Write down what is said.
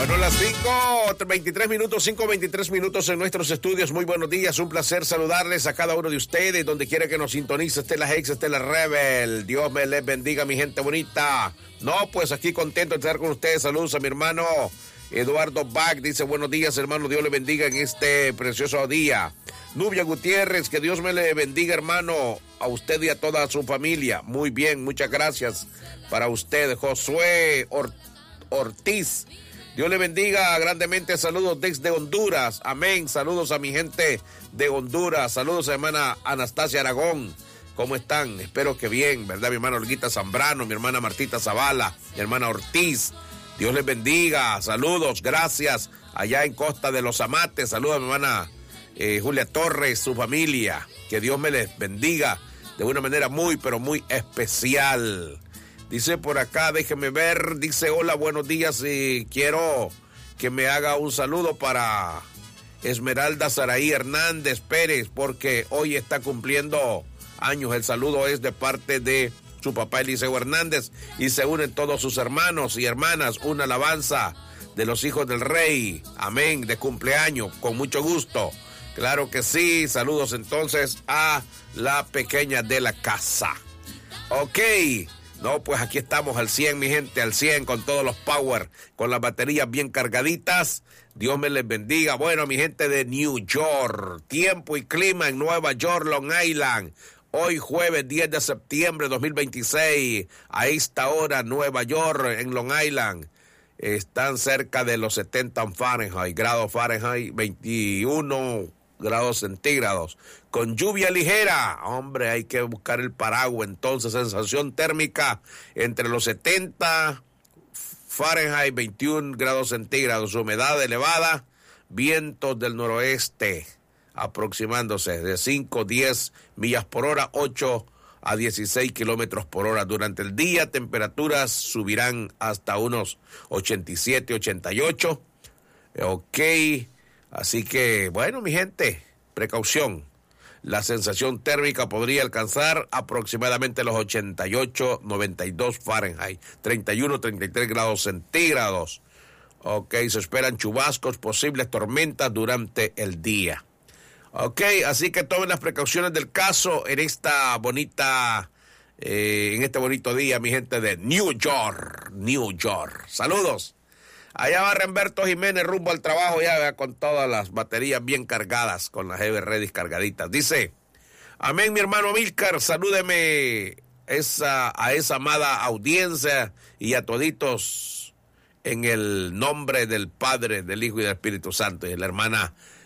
Bueno, las 5:23, 5:23 en nuestros estudios. Muy buenos días, un placer saludarles a cada uno de ustedes, donde quiera que nos sintonice, Estela Hex, Estela Rebel. Dios me les bendiga, mi gente bonita. No, pues aquí contento de estar con ustedes. Saludos a mi hermano Eduardo Bach, dice buenos días, hermano, Dios le bendiga en este precioso día. Nubia Gutiérrez, que Dios me le bendiga, hermano, a usted y a toda su familia. Muy bien, muchas gracias para usted. Josué Ortiz, Dios le bendiga grandemente, saludos desde Honduras, amén, saludos a mi gente de Honduras, saludos a hermana Anastasia Aragón, ¿cómo están? Espero que bien, ¿verdad? Mi hermana Olguita Zambrano, mi hermana Martita Zavala, mi hermana Ortiz, Dios les bendiga, saludos, gracias, allá en Costa de los Amates, saludos a mi hermana Julia Torres, su familia, que Dios me les bendiga de una manera muy, pero muy especial. Dice por acá, déjeme ver, dice hola, buenos días y quiero que me haga un saludo para Esmeralda Saraí Hernández Pérez, porque hoy está cumpliendo años. El saludo es de parte de su papá Eliseo Hernández y se unen todos sus hermanos y hermanas, una alabanza de los hijos del rey, amén, de cumpleaños, con mucho gusto. Claro que sí, saludos entonces a la pequeña de la casa. Ok. No, pues aquí estamos al 100, mi gente, al 100 con todos los power, con las baterías bien cargaditas. Dios me les bendiga. Bueno, mi gente de New York, tiempo y clima en Nueva York, Long Island. Hoy jueves 10 de septiembre de 2026, a esta hora Nueva York, en Long Island, están cerca de los 70 Fahrenheit, grados Fahrenheit, 21 grados centígrados, con lluvia ligera. Hombre, hay que buscar el paraguas. Entonces, sensación térmica entre los 70 Fahrenheit, 21 grados centígrados, humedad elevada, vientos del noroeste aproximándose de 5 a 10 millas por hora, 8 a 16 kilómetros por hora. Durante el día, temperaturas subirán hasta unos 87, 88. Ok. Así que, bueno, mi gente, precaución. La sensación térmica podría alcanzar aproximadamente los 88, 92 Fahrenheit, 31, 33 grados centígrados. Ok, se esperan chubascos, posibles tormentas durante el día. Ok, así que tomen las precauciones del caso en esta bonita, en este bonito día, mi gente de New York, New York. Saludos. Allá va Remberto Jiménez rumbo al trabajo, ya con todas las baterías bien cargadas, con las Heavy Ready cargaditas. Dice, amén, mi hermano Milcar, salúdeme a esa amada audiencia y a toditos en el nombre del Padre, del Hijo y del Espíritu Santo. Y la hermana